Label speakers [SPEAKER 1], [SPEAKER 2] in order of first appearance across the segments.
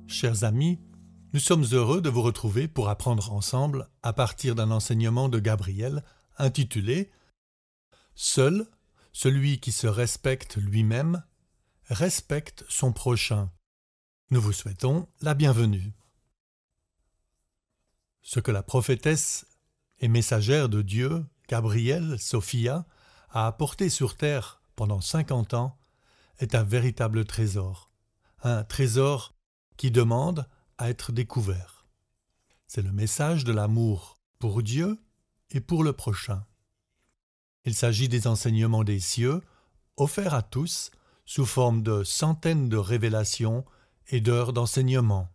[SPEAKER 1] Chers amis, nous sommes heureux de vous retrouver pour apprendre ensemble à partir d'un enseignement de Gabriel intitulé « Seul celui qui se respecte lui-même respecte son prochain ». Nous vous souhaitons la bienvenue. Ce que la prophétesse et messagère de Dieu, Gabriel, Sophia, a apporté sur terre pendant 50 ans est un véritable trésor. Un trésor qui demande à être découvert. C'est le message de l'amour pour Dieu et pour le prochain. Il s'agit des enseignements des cieux offerts à tous sous forme de centaines de révélations et d'heures d'enseignement.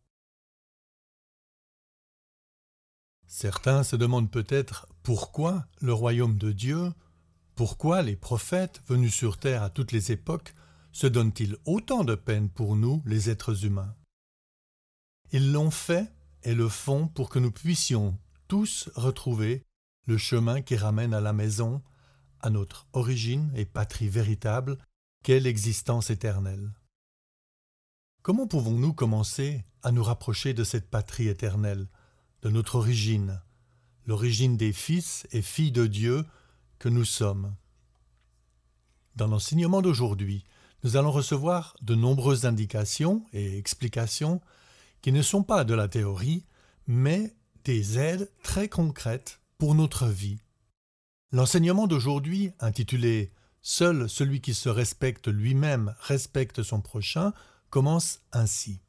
[SPEAKER 1] Certains se demandent peut-être pourquoi le royaume de Dieu, pourquoi les prophètes venus sur terre à toutes les époques se donnent-ils autant de peine pour nous, les êtres humains? Ils l'ont fait et le font pour que nous puissions tous retrouver le chemin qui ramène à la maison, à notre origine et patrie véritable, qu'est l'existence éternelle. Comment pouvons-nous commencer à nous rapprocher de cette patrie éternelle, de notre origine, l'origine des fils et filles de Dieu que nous sommes? Dans l'enseignement d'aujourd'hui, nous allons recevoir de nombreuses indications et explications qui ne sont pas de la théorie, mais des aides très concrètes pour notre vie. L'enseignement d'aujourd'hui, intitulé « Seul celui qui se respecte lui-même respecte son prochain », commence ainsi.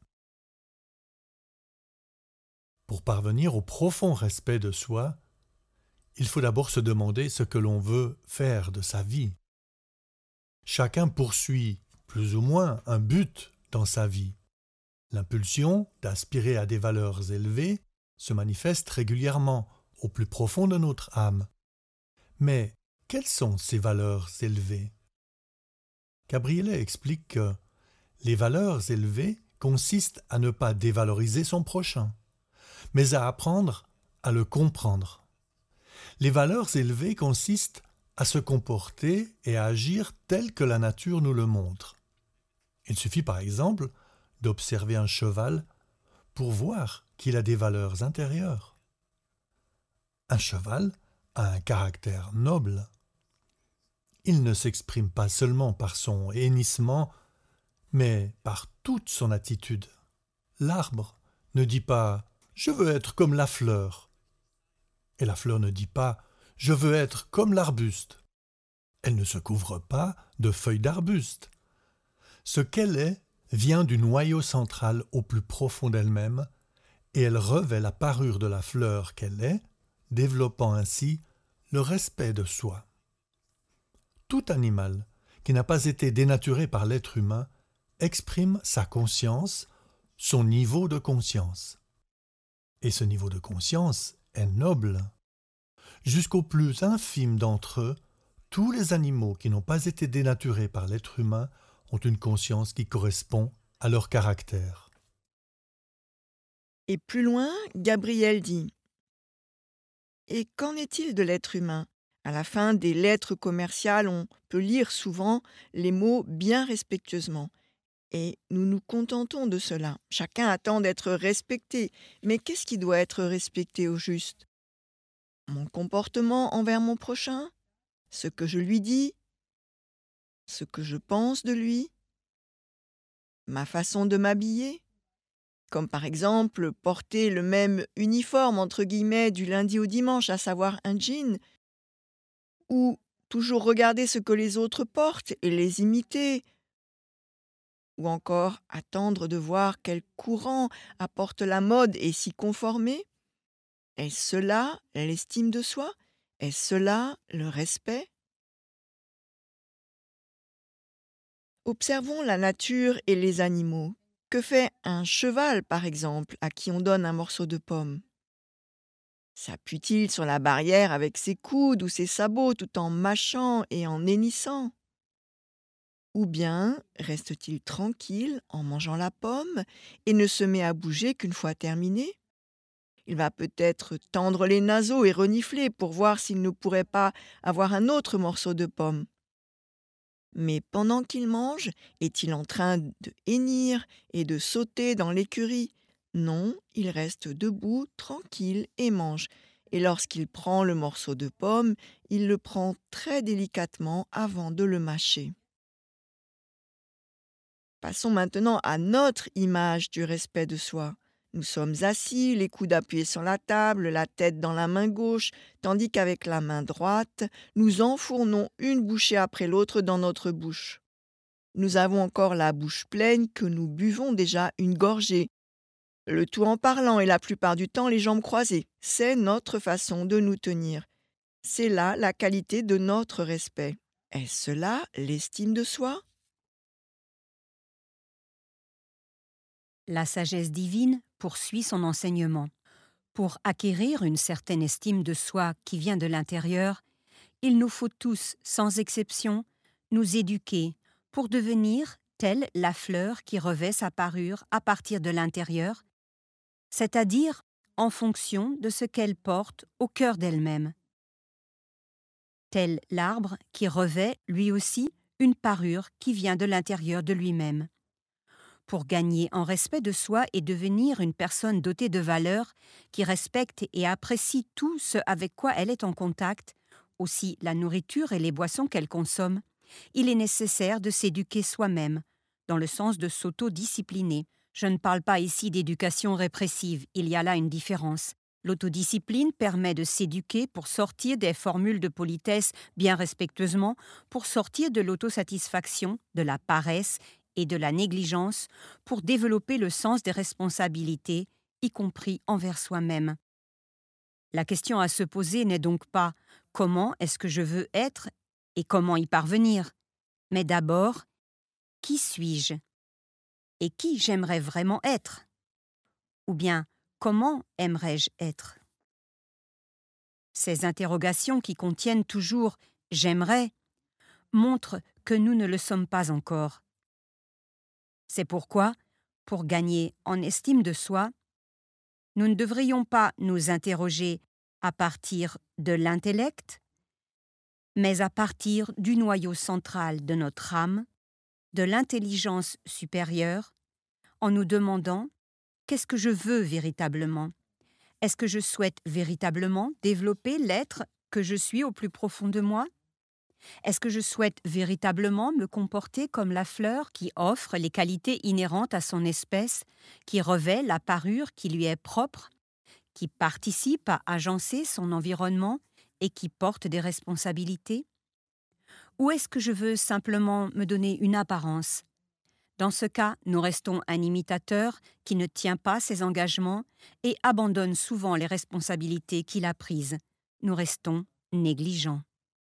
[SPEAKER 1] Pour parvenir au profond respect de soi, il faut d'abord se demander ce que l'on veut faire de sa vie. Chacun poursuit, plus ou moins, un but dans sa vie. L'impulsion d'aspirer à des valeurs élevées se manifeste régulièrement au plus profond de notre âme. Mais quelles sont ces valeurs élevées? Gabriel explique que les valeurs élevées consistent à ne pas dévaloriser son prochain, mais à apprendre à le comprendre. Les valeurs élevées consistent à se comporter et à agir tel que la nature nous le montre. Il suffit par exemple d'observer un cheval pour voir qu'il a des valeurs intérieures. Un cheval a un caractère noble. Il ne s'exprime pas seulement par son hennissement, mais par toute son attitude. L'arbre ne dit pas « je veux être comme la fleur » et la fleur ne dit pas « je veux être comme l'arbuste ». Elle ne se couvre pas de feuilles d'arbuste. Ce qu'elle est vient du noyau central au plus profond d'elle-même, et elle revêt la parure de la fleur qu'elle est, développant ainsi le respect de soi. Tout animal qui n'a pas été dénaturé par l'être humain exprime sa conscience, son niveau de conscience. Et ce niveau de conscience est noble. Jusqu'au plus infime d'entre eux, tous les animaux qui n'ont pas été dénaturés par l'être humain ont une conscience qui correspond à leur caractère.
[SPEAKER 2] Et plus loin, Gabriel dit « Et qu'en est-il de l'être humain ?» À la fin des lettres commerciales, on peut lire souvent les mots bien respectueusement. Et nous nous contentons de cela. Chacun attend d'être respecté. Mais qu'est-ce qui doit être respecté au juste? Mon comportement envers mon prochain? Ce que je lui dis? Ce que je pense de lui? Ma façon de m'habiller? Comme par exemple porter le même uniforme entre guillemets du lundi au dimanche, à savoir un jean, ou toujours regarder ce que les autres portent et les imiter, ou encore attendre de voir quel courant apporte la mode et s'y conformer? Est-ce cela l'estime de soi? Est-ce cela le respect? Observons la nature et les animaux. Que fait un cheval, par exemple, à qui on donne un morceau de pomme? S'appuie-t-il sur la barrière avec ses coudes ou ses sabots tout en mâchant et en hennissant? Ou bien reste-t-il tranquille en mangeant la pomme et ne se met à bouger qu'une fois terminé? Il va peut-être tendre les naseaux et renifler pour voir s'il ne pourrait pas avoir un autre morceau de pomme. Mais pendant qu'il mange, est-il en train de hennir et de sauter dans l'écurie? Non, il reste debout, tranquille et mange. Et lorsqu'il prend le morceau de pomme, il le prend très délicatement avant de le mâcher. Passons maintenant à notre image du respect de soi. Nous sommes assis, les coudes appuyés sur la table, la tête dans la main gauche, tandis qu'avec la main droite, nous enfournons une bouchée après l'autre dans notre bouche. Nous avons encore la bouche pleine que nous buvons déjà une gorgée. Le tout en parlant et la plupart du temps les jambes croisées. C'est notre façon de nous tenir. C'est là la qualité de notre respect. Est-ce là l'estime de soi?
[SPEAKER 3] La sagesse divine poursuit son enseignement. Pour acquérir une certaine estime de soi qui vient de l'intérieur, il nous faut tous, sans exception, nous éduquer pour devenir telle la fleur qui revêt sa parure à partir de l'intérieur, c'est-à-dire en fonction de ce qu'elle porte au cœur d'elle-même. Tel l'arbre qui revêt, lui aussi, une parure qui vient de l'intérieur de lui-même. Pour gagner en respect de soi et devenir une personne dotée de valeurs, qui respecte et apprécie tout ce avec quoi elle est en contact, aussi la nourriture et les boissons qu'elle consomme, il est nécessaire de s'éduquer soi-même, dans le sens de s'autodiscipliner. Je ne parle pas ici d'éducation répressive, il y a là une différence. L'autodiscipline permet de s'éduquer pour sortir des formules de politesse bien respectueusement, pour sortir de l'autosatisfaction, de la paresse et de la négligence, pour développer le sens des responsabilités, y compris envers soi-même. La question à se poser n'est donc pas « comment est-ce que je veux être et comment y parvenir ?», mais d'abord « qui suis-je et qui j'aimerais vraiment être ?» ou bien « comment aimerais-je être ?» Ces interrogations qui contiennent toujours « j'aimerais » montrent que nous ne le sommes pas encore. C'est pourquoi, pour gagner en estime de soi, nous ne devrions pas nous interroger à partir de l'intellect, mais à partir du noyau central de notre âme, de l'intelligence supérieure, en nous demandant « qu'est-ce que je veux véritablement ? Est-ce que je souhaite véritablement développer l'être que je suis au plus profond de moi ? Est-ce que je souhaite véritablement me comporter comme la fleur qui offre les qualités inhérentes à son espèce, qui revêt la parure qui lui est propre, qui participe à agencer son environnement et qui porte des responsabilités ? Ou est-ce que je veux simplement me donner une apparence ? Dans ce cas, nous restons un imitateur qui ne tient pas ses engagements et abandonne souvent les responsabilités qu'il a prises. Nous restons négligents.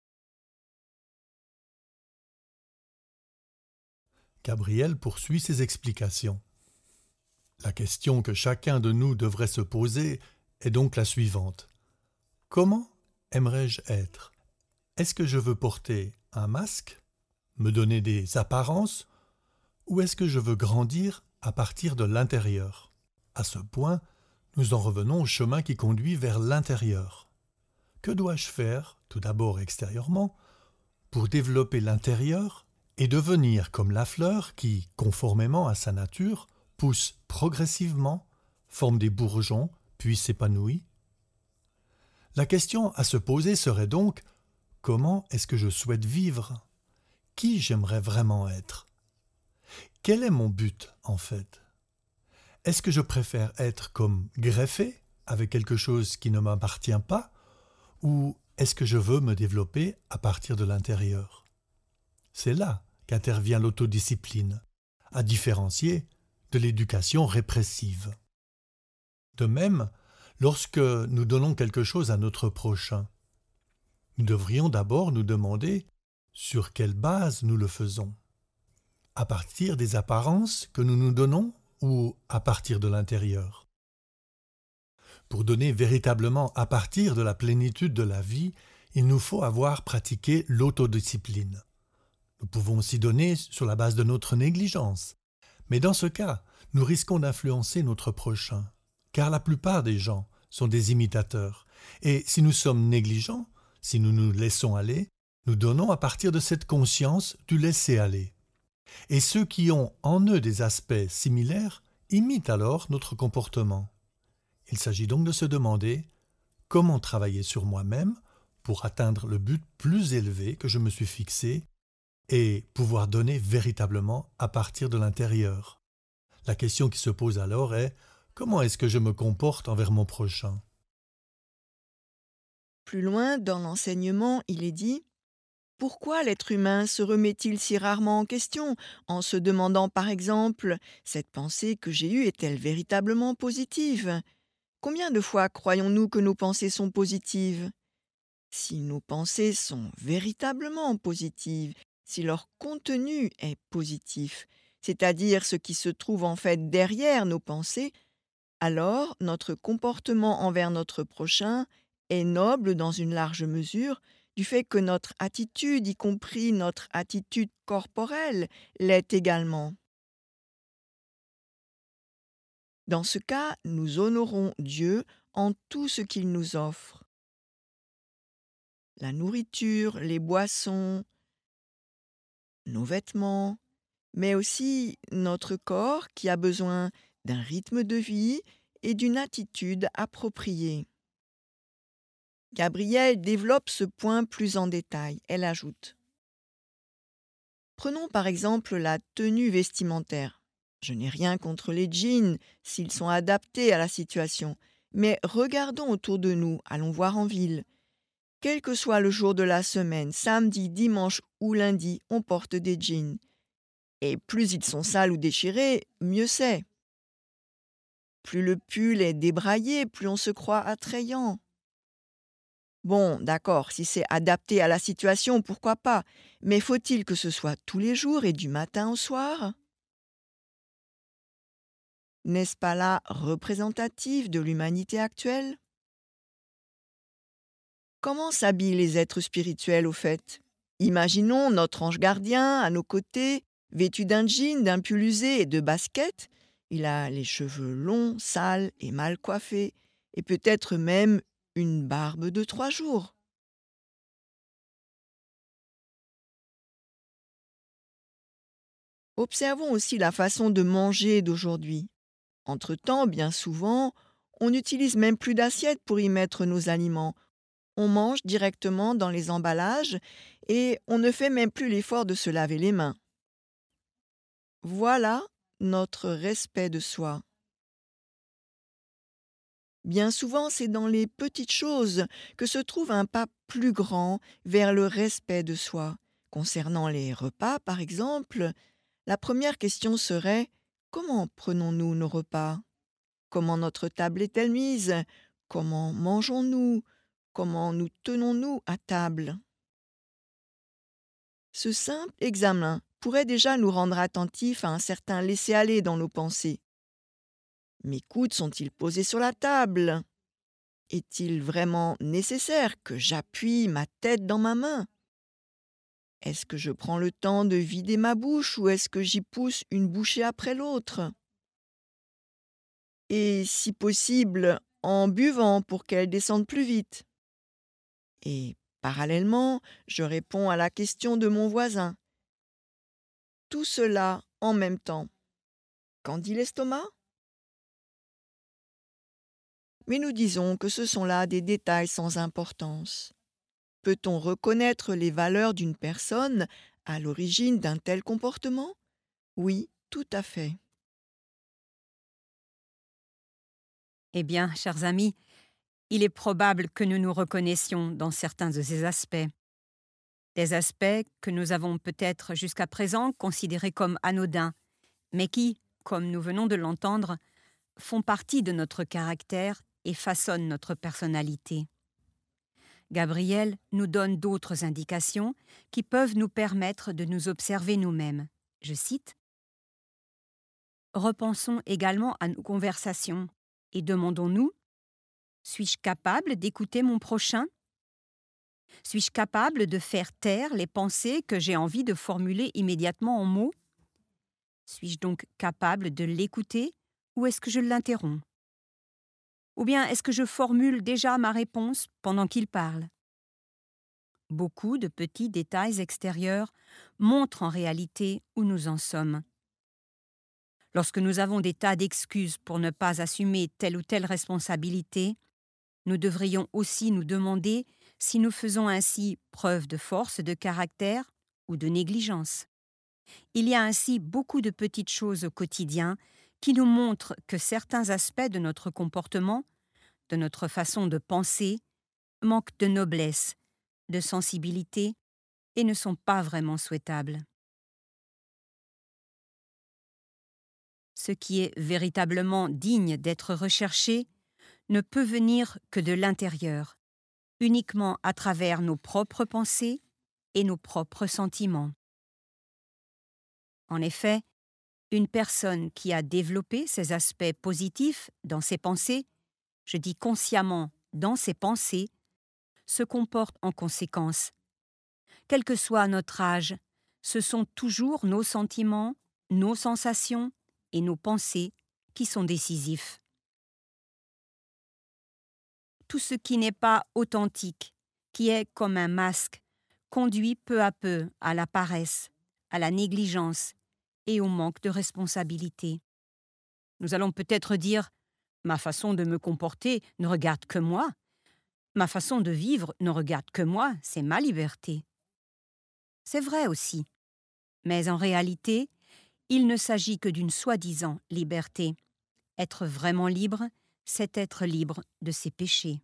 [SPEAKER 1] Gabriel poursuit ses explications. La question que chacun de nous devrait se poser est donc la suivante. Comment aimerais-je être ? Est-ce que je veux porter un masque, me donner des apparences, ou est-ce que je veux grandir à partir de l'intérieur ? À ce point, nous en revenons au chemin qui conduit vers l'intérieur. Que dois-je faire, tout d'abord extérieurement, pour développer l'intérieur et devenir comme la fleur qui, conformément à sa nature, pousse progressivement, forme des bourgeons, puis s'épanouit ? La question à se poser serait donc « Comment est-ce que je souhaite vivre ? Qui j'aimerais vraiment être ? Quel est mon but, en fait ? Est-ce que je préfère être comme greffé, avec quelque chose qui ne m'appartient pas, ou est-ce que je veux me développer à partir de l'intérieur ? C'est là qu'intervient l'autodiscipline, à différencier de l'éducation répressive. De même, lorsque nous donnons quelque chose à notre prochain, nous devrions d'abord nous demander sur quelle base nous le faisons. À partir des apparences que nous nous donnons ou à partir de l'intérieur ? Pour donner véritablement à partir de la plénitude de la vie, il nous faut avoir pratiqué l'autodiscipline. Nous pouvons aussi donner sur la base de notre négligence. Mais dans ce cas, nous risquons d'influencer notre prochain, car la plupart des gens sont des imitateurs. Et si nous sommes négligents, si nous nous laissons aller, Nous donnons à partir de cette conscience du laisser-aller. Et ceux qui ont en eux des aspects similaires imitent alors notre comportement. Il s'agit donc de se demander comment travailler sur moi-même pour atteindre le but plus élevé que je me suis fixé et pouvoir donner véritablement à partir de l'intérieur. La question qui se pose alors est comment est-ce que je me comporte envers mon prochain?
[SPEAKER 2] Plus loin, dans l'enseignement, il est dit « Pourquoi l'être humain se remet-il si rarement en question, en se demandant par exemple « Cette pensée que j'ai eue est-elle véritablement positive ?» Combien de fois croyons-nous que nos pensées sont positives? Si nos pensées sont véritablement positives, si leur contenu est positif, c'est-à-dire ce qui se trouve en fait derrière nos pensées, alors notre comportement envers notre prochain est noble dans une large mesure, du fait que notre attitude, y compris notre attitude corporelle, l'est également. Dans ce cas, nous honorons Dieu en tout ce qu'il nous offre. La nourriture, les boissons, nos vêtements, mais aussi notre corps qui a besoin d'un rythme de vie et d'une attitude appropriée. Gabrielle développe ce point plus en détail. Elle ajoute: Prenons par exemple la tenue vestimentaire. Je n'ai rien contre les jeans s'ils sont adaptés à la situation, mais regardons autour de nous, allons voir en ville. Quel que soit le jour de la semaine, samedi, dimanche ou lundi, on porte des jeans. Et plus ils sont sales ou déchirés, mieux c'est. Plus le pull est débraillé, plus on se croit attrayant. Bon, d'accord, si c'est adapté à la situation, pourquoi pas, mais faut-il que ce soit tous les jours et du matin au soir? N'est-ce pas là représentatif de l'humanité actuelle? Comment s'habillent les êtres spirituels au fait? Imaginons notre ange gardien à nos côtés, vêtu d'un jean, d'un pull usé et de baskets. Il a les cheveux longs, sales et mal coiffés, et peut-être même une barbe de 3 jours. Observons aussi la façon de manger d'aujourd'hui. Entre-temps, bien souvent, on n'utilise même plus d'assiette pour y mettre nos aliments. On mange directement dans les emballages et on ne fait même plus l'effort de se laver les mains. Voilà notre respect de soi. Bien souvent, c'est dans les petites choses que se trouve un pas plus grand vers le respect de soi. Concernant les repas, par exemple, la première question serait: comment prenons-nous nos repas? Comment notre table est-elle mise? Comment mangeons-nous? Comment nous tenons-nous à table? Ce simple examen pourrait déjà nous rendre attentifs à un certain laisser-aller dans nos pensées. Mes coudes sont-ils posés sur la table? Est-il vraiment nécessaire que j'appuie ma tête dans ma main? Est-ce que je prends le temps de vider ma bouche ou est-ce que j'y pousse une bouchée après l'autre? Et si possible, en buvant pour qu'elle descende plus vite. Et parallèlement, je réponds à la question de mon voisin. Tout cela en même temps. Qu'en dit l'estomac? Mais nous disons que ce sont là des détails sans importance. Peut-on reconnaître les valeurs d'une personne à l'origine d'un tel comportement? Oui, tout à fait.
[SPEAKER 3] Eh bien, chers amis, il est probable que nous nous reconnaissions dans certains de ces aspects. Des aspects que nous avons peut-être jusqu'à présent considérés comme anodins, mais qui, comme nous venons de l'entendre, font partie de notre caractère et façonnent notre personnalité. Gabriel nous donne d'autres indications qui peuvent nous permettre de nous observer nous-mêmes. Je cite: Repensons également à nos conversations et demandons-nous: suis-je capable d'écouter mon prochain? Suis-je capable de faire taire les pensées que j'ai envie de formuler immédiatement en mots? Suis-je donc capable de l'écouter ou est-ce que je l'interromps? Ou bien est-ce que je formule déjà ma réponse pendant qu'il parle? Beaucoup de petits détails extérieurs montrent en réalité où nous en sommes. Lorsque nous avons des tas d'excuses pour ne pas assumer telle ou telle responsabilité, nous devrions aussi nous demander si nous faisons ainsi preuve de force de caractère ou de négligence. Il y a ainsi beaucoup de petites choses au quotidien qui nous montrent que certains aspects de notre comportement, de notre façon de penser, manquent de noblesse, de sensibilité et ne sont pas vraiment souhaitables. Ce qui est véritablement digne d'être recherché ne peut venir que de l'intérieur, uniquement à travers nos propres pensées et nos propres sentiments. En effet, une personne qui a développé ces aspects positifs dans ses pensées, je dis consciemment dans ses pensées, se comporte en conséquence. Quel que soit notre âge, ce sont toujours nos sentiments, nos sensations et nos pensées qui sont décisifs. Tout ce qui n'est pas authentique, qui est comme un masque, conduit peu à peu à la paresse, à la négligence et au manque de responsabilité. Nous allons peut-être dire « ma façon de me comporter ne regarde que moi ». Ma façon de vivre ne regarde que moi, c'est ma liberté. C'est vrai aussi. Mais en réalité, il ne s'agit que d'une soi-disant liberté. Être vraiment libre, c'est être libre de ses péchés.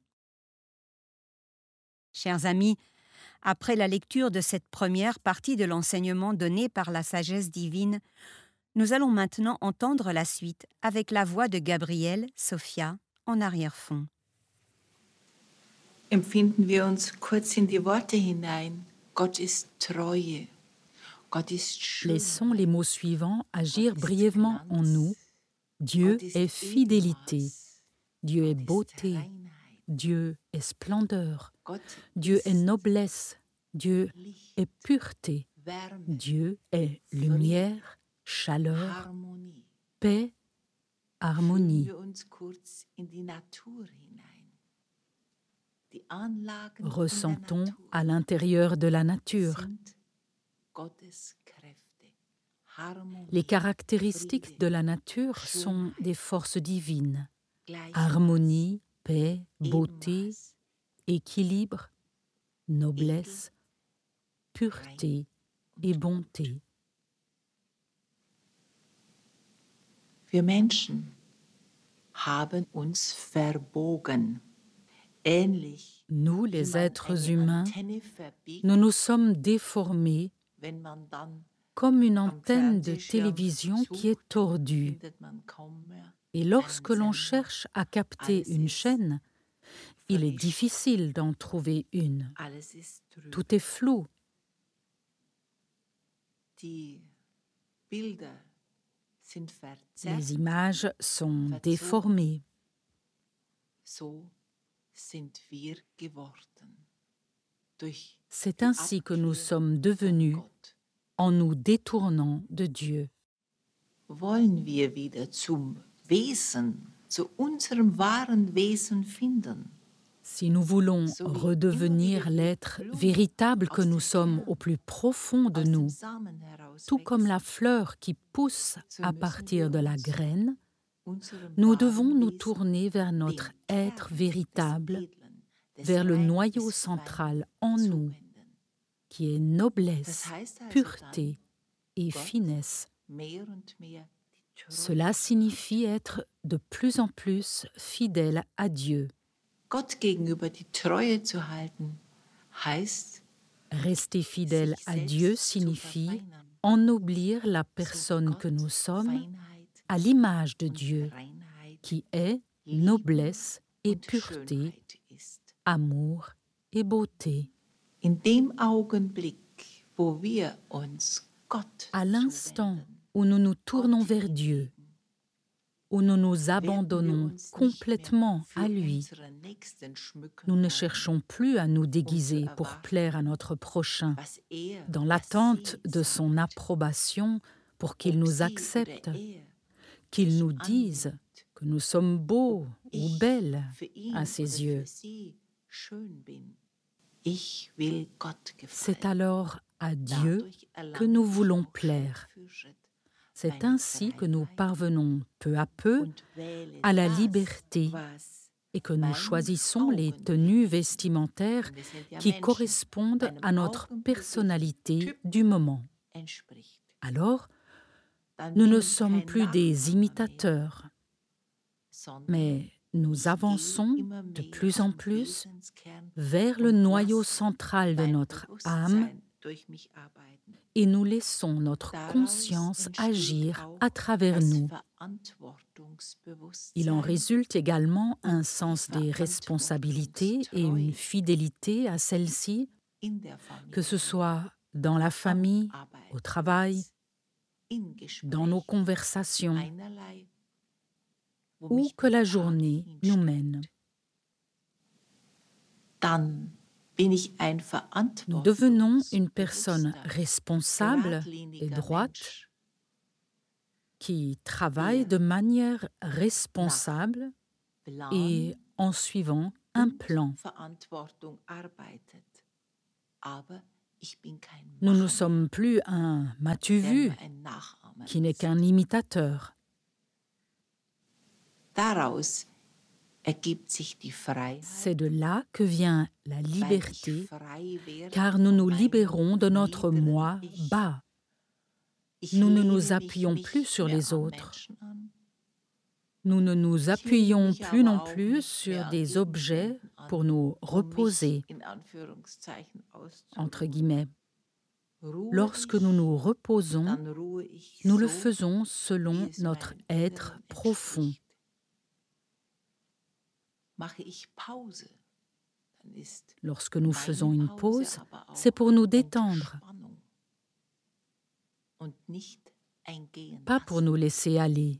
[SPEAKER 3] Chers amis, après la lecture de cette première partie de l'enseignement donné par la sagesse divine, nous allons maintenant entendre la suite avec la voix de Gabriel, Sophia, en arrière-fond.
[SPEAKER 4] Empfinden wir uns kurz in die Worte hinein. Gott ist Treue. Gott ist Schönheit.
[SPEAKER 5] Laissons les mots suivants agir brièvement en nous. Dieu est fidélité, Dieu est beauté, Dieu est splendeur, Dieu est noblesse, Dieu est pureté, Dieu est lumière, chaleur, paix, harmonie. Ressentons à l'intérieur de la nature les caractéristiques de la nature sont des forces divines. Harmonie, paix, beauté, équilibre, noblesse, pureté et bonté.
[SPEAKER 4] Wir Menschen haben uns verbogen. Ähnlich
[SPEAKER 5] Nous,
[SPEAKER 4] wie
[SPEAKER 5] les
[SPEAKER 4] man
[SPEAKER 5] êtres
[SPEAKER 4] eine
[SPEAKER 5] humains,
[SPEAKER 4] Antenne verbiegt,
[SPEAKER 5] nous nous sommes déformés
[SPEAKER 4] wenn man dann
[SPEAKER 5] comme une
[SPEAKER 4] am
[SPEAKER 5] antenne de
[SPEAKER 4] Fernsehschirm
[SPEAKER 5] télévision qui est
[SPEAKER 4] sucht,
[SPEAKER 5] tordue.
[SPEAKER 4] findet man kaum mehr
[SPEAKER 5] Et lorsque l'on
[SPEAKER 4] Fernsehen.
[SPEAKER 5] cherche à capter une chaîne, il est
[SPEAKER 4] verwischt.
[SPEAKER 5] difficile d'en trouver une.
[SPEAKER 4] Alles ist trüb.
[SPEAKER 5] Tout est flou.
[SPEAKER 4] Die Bilder sind verzerrt.
[SPEAKER 5] Les images sont
[SPEAKER 4] verzogen.
[SPEAKER 5] déformées.
[SPEAKER 4] So sind wir geworden. Durch
[SPEAKER 5] C'est
[SPEAKER 4] die
[SPEAKER 5] ainsi que nous
[SPEAKER 4] Abkehr
[SPEAKER 5] sommes
[SPEAKER 4] von
[SPEAKER 5] devenus
[SPEAKER 4] Gott.
[SPEAKER 5] en nous détournant de Dieu.
[SPEAKER 4] Wollen wir wieder zum Wesen, zu unserem wahren Wesen finden?
[SPEAKER 5] Si nous voulons redevenir l'être véritable que nous sommes au plus profond de
[SPEAKER 4] Aus dem
[SPEAKER 5] nous,
[SPEAKER 4] Samen heraus
[SPEAKER 5] tout comme la
[SPEAKER 4] wachsen,
[SPEAKER 5] fleur qui pousse à partir de la graine,
[SPEAKER 4] unserem
[SPEAKER 5] nous
[SPEAKER 4] wahren
[SPEAKER 5] devons nous
[SPEAKER 4] Wesen,
[SPEAKER 5] tourner vers
[SPEAKER 4] dem
[SPEAKER 5] notre
[SPEAKER 4] Kern
[SPEAKER 5] être
[SPEAKER 4] des
[SPEAKER 5] véritable,
[SPEAKER 4] Edlen, des
[SPEAKER 5] vers le
[SPEAKER 4] Reinen,
[SPEAKER 5] noyau
[SPEAKER 4] des
[SPEAKER 5] central
[SPEAKER 4] Feinen
[SPEAKER 5] en nous,
[SPEAKER 4] zuwenden.
[SPEAKER 5] qui est noblesse,
[SPEAKER 4] Das heißt also
[SPEAKER 5] pureté et
[SPEAKER 4] Gott
[SPEAKER 5] finesse.
[SPEAKER 4] dann mehr und mehr die Treue.
[SPEAKER 5] Cela signifie être de plus en plus fidèle à Dieu.
[SPEAKER 4] Gott gegenüber die Treue zu halten, heißt,
[SPEAKER 5] Rester fidèle
[SPEAKER 4] sich
[SPEAKER 5] à
[SPEAKER 4] selbst
[SPEAKER 5] Dieu
[SPEAKER 4] zu
[SPEAKER 5] signifie
[SPEAKER 4] verfeinern,
[SPEAKER 5] ennoblir la
[SPEAKER 4] zu
[SPEAKER 5] personne que
[SPEAKER 4] Gott
[SPEAKER 5] nous sommes
[SPEAKER 4] Feinheit
[SPEAKER 5] à l'image de
[SPEAKER 4] und
[SPEAKER 5] Dieu,
[SPEAKER 4] Reinheit,
[SPEAKER 5] qui est
[SPEAKER 4] Liebe
[SPEAKER 5] noblesse et
[SPEAKER 4] und
[SPEAKER 5] pureté,
[SPEAKER 4] Schönheit ist.
[SPEAKER 5] amour et beauté.
[SPEAKER 4] In dem Augenblick, wo wir uns Gott
[SPEAKER 5] À l'instant
[SPEAKER 4] zuwenden,
[SPEAKER 5] où nous nous tournons
[SPEAKER 4] Gott
[SPEAKER 5] vers Dieu,
[SPEAKER 4] hingeben,
[SPEAKER 5] où nous nous
[SPEAKER 4] werden wir
[SPEAKER 5] abandonnons
[SPEAKER 4] uns nicht
[SPEAKER 5] complètement
[SPEAKER 4] mehr für
[SPEAKER 5] à lui,
[SPEAKER 4] unseren Nächsten schmücken
[SPEAKER 5] nous ne
[SPEAKER 4] wollen,
[SPEAKER 5] cherchons plus à nous déguiser pour
[SPEAKER 4] erwarten,
[SPEAKER 5] plaire à notre prochain,
[SPEAKER 4] was
[SPEAKER 5] dans
[SPEAKER 4] was
[SPEAKER 5] l'attente
[SPEAKER 4] sie
[SPEAKER 5] de son
[SPEAKER 4] sagt,
[SPEAKER 5] approbation pour qu'il
[SPEAKER 4] ob
[SPEAKER 5] nous
[SPEAKER 4] sie
[SPEAKER 5] accepte,
[SPEAKER 4] oder er
[SPEAKER 5] qu'il
[SPEAKER 4] sich
[SPEAKER 5] nous dise
[SPEAKER 4] annimmt,
[SPEAKER 5] que nous sommes beaux ou
[SPEAKER 4] ich
[SPEAKER 5] belles
[SPEAKER 4] für ihn
[SPEAKER 5] à
[SPEAKER 4] oder
[SPEAKER 5] ses
[SPEAKER 4] für
[SPEAKER 5] yeux.
[SPEAKER 4] sie schön bin. Ich will Gott
[SPEAKER 5] C'est
[SPEAKER 4] gefallen.
[SPEAKER 5] alors à Dieu
[SPEAKER 4] Dadurch
[SPEAKER 5] que
[SPEAKER 4] erlange
[SPEAKER 5] nous
[SPEAKER 4] ich
[SPEAKER 5] voulons
[SPEAKER 4] auch
[SPEAKER 5] plaire.
[SPEAKER 4] Schritt für Schritt
[SPEAKER 5] C'est
[SPEAKER 4] meine
[SPEAKER 5] ainsi que nous
[SPEAKER 4] Freiheit
[SPEAKER 5] parvenons peu à peu
[SPEAKER 4] und wähle
[SPEAKER 5] à la
[SPEAKER 4] das,
[SPEAKER 5] liberté
[SPEAKER 4] was
[SPEAKER 5] et que nous
[SPEAKER 4] meinen
[SPEAKER 5] choisissons les
[SPEAKER 4] Augen
[SPEAKER 5] tenues
[SPEAKER 4] wichtig ist.
[SPEAKER 5] vestimentaires
[SPEAKER 4] Und wir sind ja
[SPEAKER 5] qui
[SPEAKER 4] Menschen,
[SPEAKER 5] correspondent
[SPEAKER 4] einem
[SPEAKER 5] à notre
[SPEAKER 4] augenblicklichen
[SPEAKER 5] personnalité
[SPEAKER 4] Typ
[SPEAKER 5] du moment.
[SPEAKER 4] entspricht.
[SPEAKER 5] Alors,
[SPEAKER 4] Dann
[SPEAKER 5] nous
[SPEAKER 4] bin
[SPEAKER 5] ne
[SPEAKER 4] ich
[SPEAKER 5] sommes
[SPEAKER 4] kein
[SPEAKER 5] plus des
[SPEAKER 4] Nachahmer mehr,
[SPEAKER 5] imitateurs,
[SPEAKER 4] sondern
[SPEAKER 5] mais nous
[SPEAKER 4] ich gehe
[SPEAKER 5] avançons
[SPEAKER 4] immer
[SPEAKER 5] de
[SPEAKER 4] mehr
[SPEAKER 5] plus en
[SPEAKER 4] zum
[SPEAKER 5] plus
[SPEAKER 4] Wesenskern
[SPEAKER 5] vers le
[SPEAKER 4] und
[SPEAKER 5] noyau
[SPEAKER 4] lasse
[SPEAKER 5] central de
[SPEAKER 4] mein
[SPEAKER 5] notre âme
[SPEAKER 4] Bewusstsein durch mich arbeiten.
[SPEAKER 5] et nous laissons notre
[SPEAKER 4] Daraus
[SPEAKER 5] conscience
[SPEAKER 4] entsteht
[SPEAKER 5] agir
[SPEAKER 4] auch
[SPEAKER 5] à travers
[SPEAKER 4] das
[SPEAKER 5] nous. Il en
[SPEAKER 4] Verantwortungsbewusstsein
[SPEAKER 5] résulte également un
[SPEAKER 4] und die
[SPEAKER 5] sens des responsabilités et une
[SPEAKER 4] Verantwortungstreue
[SPEAKER 5] fidélité à celles-ci,
[SPEAKER 4] in der
[SPEAKER 5] que ce
[SPEAKER 4] Familie,
[SPEAKER 5] soit dans la
[SPEAKER 4] am
[SPEAKER 5] famille, au travail,
[SPEAKER 4] Arbeitsplatz, in
[SPEAKER 5] dans nos
[SPEAKER 4] Gesprächen,
[SPEAKER 5] conversations,
[SPEAKER 4] einerlei, wo
[SPEAKER 5] où
[SPEAKER 4] mich
[SPEAKER 5] que
[SPEAKER 4] der
[SPEAKER 5] la
[SPEAKER 4] Tag
[SPEAKER 5] journée nous
[SPEAKER 4] hinstellt.
[SPEAKER 5] mène.
[SPEAKER 4] Dann bin ich ein
[SPEAKER 5] Nous devenons une
[SPEAKER 4] verantwortungsbewusster,
[SPEAKER 5] personne responsable et
[SPEAKER 4] geradliniger
[SPEAKER 5] droite
[SPEAKER 4] Mensch,
[SPEAKER 5] qui travaille de manière responsable
[SPEAKER 4] Plan
[SPEAKER 5] et en suivant un
[SPEAKER 4] und
[SPEAKER 5] plan.
[SPEAKER 4] Verantwortung arbeitet. Aber ich bin kein
[SPEAKER 5] Nous ne
[SPEAKER 4] Macher
[SPEAKER 5] sommes plus un
[SPEAKER 4] mehr,
[SPEAKER 5] m'as-tu
[SPEAKER 4] der
[SPEAKER 5] vu
[SPEAKER 4] nur ein Nachahmer
[SPEAKER 5] qui n'est
[SPEAKER 4] ist.
[SPEAKER 5] qu'un imitateur.
[SPEAKER 4] Daraus ergibt sich die Freiheit,
[SPEAKER 5] C'est de là que vient la
[SPEAKER 4] weil ich
[SPEAKER 5] liberté,
[SPEAKER 4] frei werde
[SPEAKER 5] car nous
[SPEAKER 4] von
[SPEAKER 5] nous
[SPEAKER 4] meinem
[SPEAKER 5] libérons de notre
[SPEAKER 4] niederen
[SPEAKER 5] moi
[SPEAKER 4] Ich.
[SPEAKER 5] bas.
[SPEAKER 4] Ich
[SPEAKER 5] Nous ne
[SPEAKER 4] lehne
[SPEAKER 5] nous
[SPEAKER 4] mich
[SPEAKER 5] appuyons
[SPEAKER 4] nicht
[SPEAKER 5] plus sur
[SPEAKER 4] mehr
[SPEAKER 5] les
[SPEAKER 4] an
[SPEAKER 5] autres.
[SPEAKER 4] Menschen an.
[SPEAKER 5] Nous ne nous
[SPEAKER 4] Ich lehne
[SPEAKER 5] appuyons
[SPEAKER 4] mich
[SPEAKER 5] plus
[SPEAKER 4] aber
[SPEAKER 5] non
[SPEAKER 4] auch
[SPEAKER 5] plus
[SPEAKER 4] nicht
[SPEAKER 5] sur
[SPEAKER 4] mehr an
[SPEAKER 5] des objets
[SPEAKER 4] Gegenständen an,
[SPEAKER 5] pour nous
[SPEAKER 4] um
[SPEAKER 5] reposer,
[SPEAKER 4] mich in Anführungszeichen
[SPEAKER 5] entre
[SPEAKER 4] auszuruhen.
[SPEAKER 5] guillemets.
[SPEAKER 4] Ruhe
[SPEAKER 5] Lorsque
[SPEAKER 4] ich,
[SPEAKER 5] nous nous reposons,
[SPEAKER 4] dann ruhe ich
[SPEAKER 5] nous le
[SPEAKER 4] so,
[SPEAKER 5] faisons
[SPEAKER 4] wie
[SPEAKER 5] selon
[SPEAKER 4] es
[SPEAKER 5] notre
[SPEAKER 4] meinem
[SPEAKER 5] être
[SPEAKER 4] Inneren
[SPEAKER 5] profond.
[SPEAKER 4] entspricht. Mache ich Pause, dann ist
[SPEAKER 5] Lorsque nous faisons
[SPEAKER 4] meine
[SPEAKER 5] une
[SPEAKER 4] Pause
[SPEAKER 5] pause,
[SPEAKER 4] aber
[SPEAKER 5] c'est
[SPEAKER 4] auch
[SPEAKER 5] pour nous détendre,
[SPEAKER 4] Entspannung und nicht ein Gehen
[SPEAKER 5] pas pour
[SPEAKER 4] lassen.
[SPEAKER 5] nous laisser aller.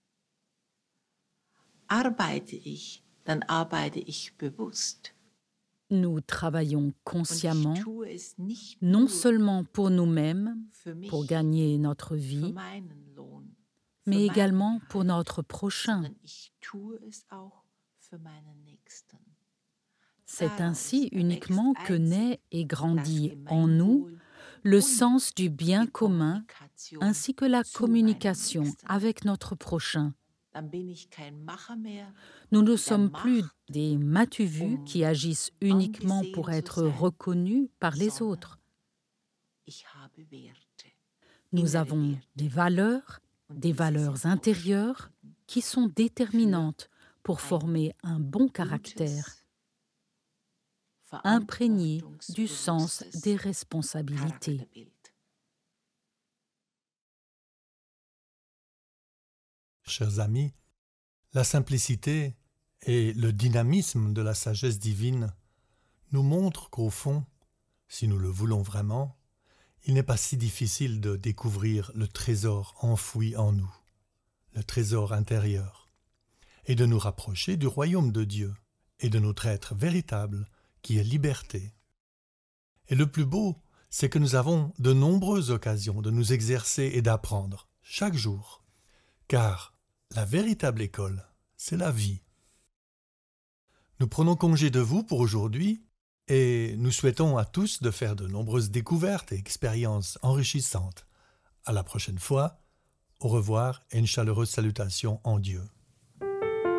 [SPEAKER 4] Arbeite ich, dann arbeite ich bewusst.
[SPEAKER 5] Nous travaillons
[SPEAKER 4] Und ich
[SPEAKER 5] consciemment,
[SPEAKER 4] tue es nicht
[SPEAKER 5] non
[SPEAKER 4] nur
[SPEAKER 5] seulement pour nous-mêmes,
[SPEAKER 4] für mich,
[SPEAKER 5] pour gagner notre
[SPEAKER 4] für
[SPEAKER 5] vie,
[SPEAKER 4] meinen Lohn, für
[SPEAKER 5] mais
[SPEAKER 4] mein
[SPEAKER 5] également pour
[SPEAKER 4] Gehalt,
[SPEAKER 5] notre prochain.
[SPEAKER 4] sondern ich tue es auch für meinen Nächsten.
[SPEAKER 5] C'est ainsi
[SPEAKER 4] Daraus erwächst
[SPEAKER 5] uniquement que
[SPEAKER 4] einzig
[SPEAKER 5] naît et
[SPEAKER 4] das
[SPEAKER 5] grandit en nous
[SPEAKER 4] Gemeinwohl
[SPEAKER 5] le
[SPEAKER 4] und
[SPEAKER 5] sens du bien
[SPEAKER 4] die
[SPEAKER 5] commun
[SPEAKER 4] Kommunikation
[SPEAKER 5] ainsi que la
[SPEAKER 4] zu meinem
[SPEAKER 5] communication
[SPEAKER 4] Nächsten.
[SPEAKER 5] avec notre prochain.
[SPEAKER 4] Dann bin ich kein Macher mehr,
[SPEAKER 5] Nous ne
[SPEAKER 4] der
[SPEAKER 5] sommes plus
[SPEAKER 4] macht,
[SPEAKER 5] des m'as-tu-vu
[SPEAKER 4] um
[SPEAKER 5] qui agissent uniquement
[SPEAKER 4] angesehen
[SPEAKER 5] pour
[SPEAKER 4] zu
[SPEAKER 5] être
[SPEAKER 4] sein,
[SPEAKER 5] reconnus par les
[SPEAKER 4] sondern
[SPEAKER 5] autres.
[SPEAKER 4] ich habe Werte,
[SPEAKER 5] Nous
[SPEAKER 4] innere
[SPEAKER 5] avons
[SPEAKER 4] Werte.
[SPEAKER 5] des valeurs
[SPEAKER 4] Und
[SPEAKER 5] des
[SPEAKER 4] diese
[SPEAKER 5] valeurs
[SPEAKER 4] sind
[SPEAKER 5] intérieures
[SPEAKER 4] ausschlaggebend
[SPEAKER 5] qui sont déterminantes pour
[SPEAKER 4] ein
[SPEAKER 5] former un bon caractère,
[SPEAKER 4] gutes,
[SPEAKER 5] imprégné du sens
[SPEAKER 4] verantwortungsbewusstes
[SPEAKER 5] des responsabilités.
[SPEAKER 4] Charakterbild.
[SPEAKER 1] Chers amis, la simplicité et le dynamisme de la sagesse divine nous montrent qu'au fond, si nous le voulons vraiment, il n'est pas si difficile de découvrir le trésor enfoui en nous, le trésor intérieur, et de nous rapprocher du royaume de Dieu et de notre être véritable qui est liberté. Et le plus beau, c'est que nous avons de nombreuses occasions de nous exercer et d'apprendre chaque jour, car la véritable école, c'est la vie. Nous prenons congé de vous pour aujourd'hui et nous souhaitons à tous de faire de nombreuses découvertes et expériences enrichissantes. À la prochaine fois, au revoir et une chaleureuse salutation en Dieu.